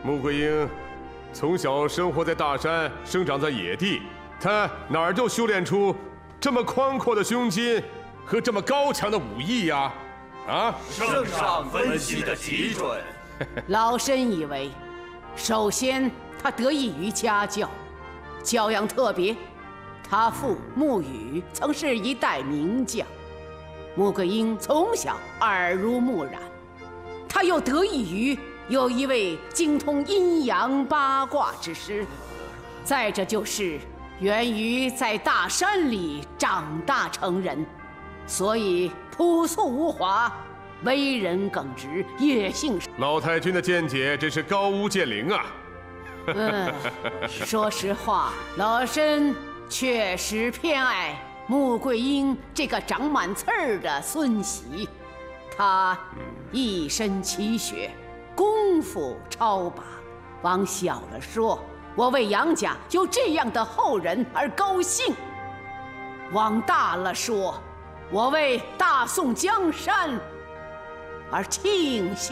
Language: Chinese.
穆桂英从小生活在大山，生长在野地，她哪儿就修炼出这么宽阔的胸襟和这么高强的武艺呀？啊！ 圣上分析的极准。 老身以为，首先他得益于家教，教养特别。他父穆羽曾是一代名将，穆桂英从小耳濡目染，他又得益于有一位精通阴阳八卦之师，再者就是源于在大山里长大成人，所以朴素无华，为人耿直，野性。 老太君的见解真是高屋建瓴啊！ 说实话，老身确实偏爱穆桂英这个长满刺儿的孙媳，她一身奇学，功夫超拔。往小了说，我为杨家有这样的后人而高兴；往大了说，我为大宋江山而庆幸。